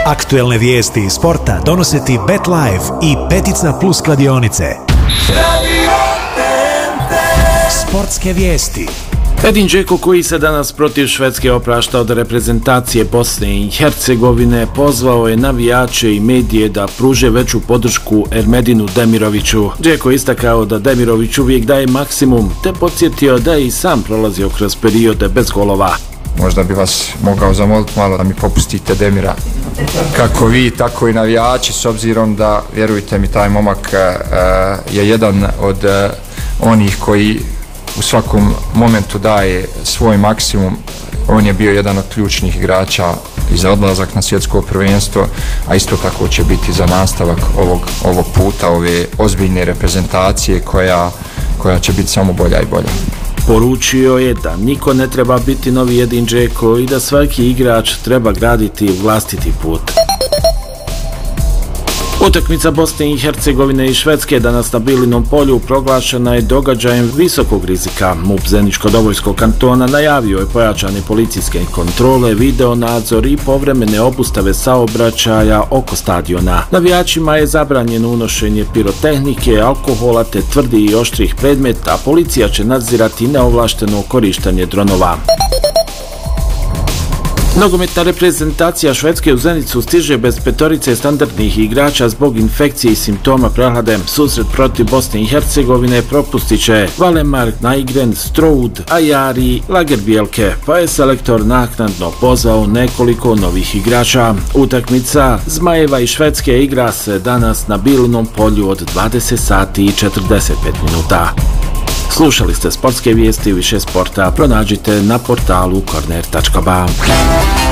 Aktuelne vijesti iz sporta donose ti BetLife i Peticna Plus kladionice. Sportske vijesti. Edin Džeko, koji se danas protiv Švedske oprašta od reprezentacije Bosne i Hercegovine, pozvao je navijače i medije da pruže veću podršku Ermedinu Demiroviću. Džeko istakao da Demirović uvijek daje maksimum, te podsjetio da je i sam prolazio kroz periode bez golova. Možda bi vas mogao zamoliti malo da mi popustite Demira. Kako vi, tako i navijači, s obzirom da, vjerujte mi, taj momak je jedan od onih koji u svakom momentu daje svoj maksimum. On je bio jedan od ključnih igrača i za odlazak na svjetsko prvenstvo, a isto tako će biti za nastavak ovog puta, ove ozbiljne reprezentacije koja će biti samo bolja i bolja. Poručio je da niko ne treba biti novi Edin Džeko i da svaki igrač treba graditi vlastiti put. Utakmica Bosne i Hercegovine i Švedske danas na Bilinom polju proglašena je događajem visokog rizika. MUP Zeničko-Dobojskog kantona najavio je pojačane policijske kontrole, video nadzor i povremene obustave saobraćaja oko stadiona. Navijačima je zabranjeno unošenje pirotehnike, alkohola te tvrdih i oštrih predmeta, a policija će nadzirati neovlašteno korištenje dronova. Nogometna reprezentacija Švedske u Zenicu stiže bez petorice standardnih igrača zbog infekcije i simptoma prehlade. Susret protiv Bosne i Hercegovine propustit će Valemark, Nygren, Stroud, Ajari, Lagerbielke, pa je selektor naknadno pozvao nekoliko novih igrača. Utakmica Zmajeva i Švedske igra se danas na Bilinom polju od 20 sati i 45 minuta. Slušali ste sportske vijesti, više sporta pronađite na portalu corner.ba.